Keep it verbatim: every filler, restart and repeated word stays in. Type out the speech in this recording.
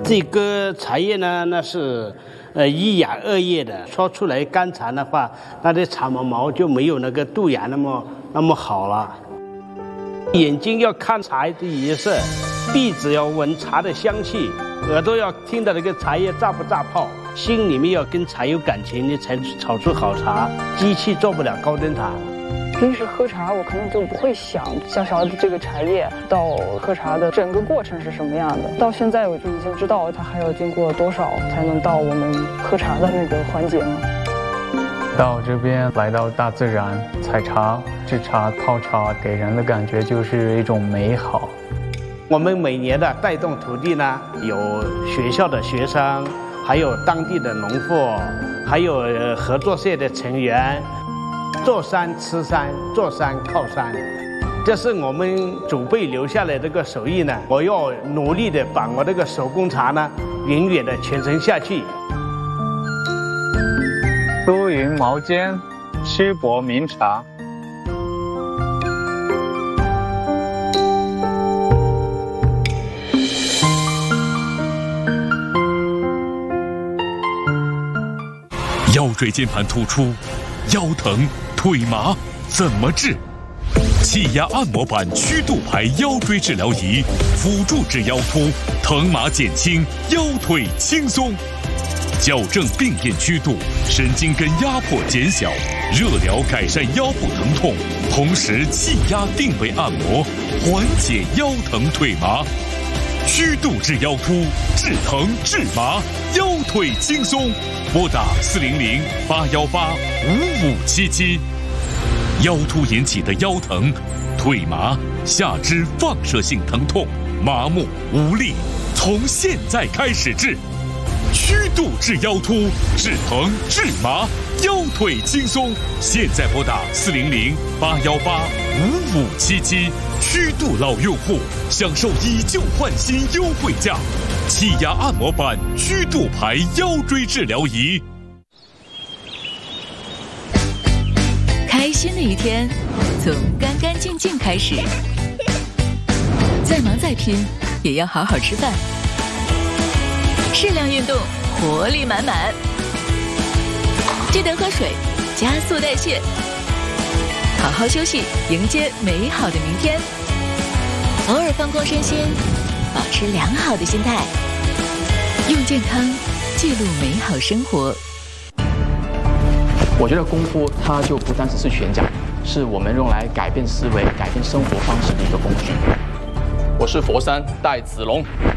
这个茶叶呢，那是呃一芽二叶的，说出来干茶的话，它的茶毛毛就没有那个杜芽那么那么好了。眼睛要看茶的颜色，鼻子要闻茶的香气，耳朵要听到那个茶叶炸不炸泡，心里面要跟茶有感情，你才炒出好茶。机器做不了高端茶。 平时喝茶，我可能就不会想像勺的这个茶叶到喝茶的整个过程是什么样的。到现在我就已经知道它还要经过多少才能到我们喝茶的那个环节了。 到这边来到大自然采茶、制茶、泡茶，给人的感觉就是一种美好。 我们每年的带动土地呢，有学校的学生，还有当地的农户，还有合作社的成员。做山吃山，做山靠山，这是我们祖辈留下来这个手艺呢。我要努力的把我这个手工茶呢，永远的传承下去。 多云毛尖，湿薄名茶。 腰椎间盘突出，腰疼。腿麻怎么治？气压按摩板曲度牌腰椎治疗仪，辅助治腰突，疼麻减轻，腰腿轻松。矫正病变曲度，神经根压迫减小，热疗改善腰部疼痛，同时气压定位按摩，缓解腰疼腿麻。曲度治腰突，治疼治麻，腰腿轻松。拨打四零零八幺八五五七七。腰突引起的腰疼、腿麻、下肢放射性疼痛、麻木无力，从现在开始治。曲度治腰突，治疼治麻，腰腿轻松。现在拨打四零零八幺八五五七七。曲度老用户享受以旧换新优惠价，气压按摩板曲度牌腰椎治疗仪。 开心的一天从干干净净开始，再忙再拼也要好好吃饭，适量运动，活力满满，记得喝水，加速代谢，好好休息，迎接美好的明天。偶尔放空身心，保持良好的心态，用健康记录美好生活。 我觉得功夫它就不单只是拳脚，是我们用来改变思维、改变生活方式的一个工具。我是佛山戴子龙。